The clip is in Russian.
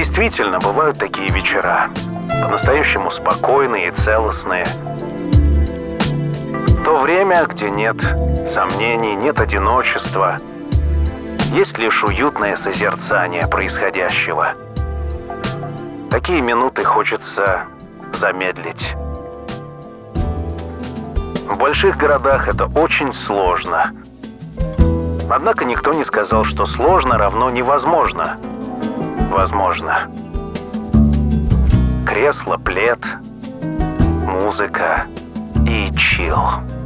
действительно, бывают такие вечера, по-настоящему спокойные и целостные. То время, где нет сомнений, нет одиночества, есть лишь уютное созерцание происходящего. Такие минуты хочется замедлить. В больших городах это очень сложно. Однако никто не сказал, что сложно равно невозможно. Возможно. Кресло, плед, музыка и чилл.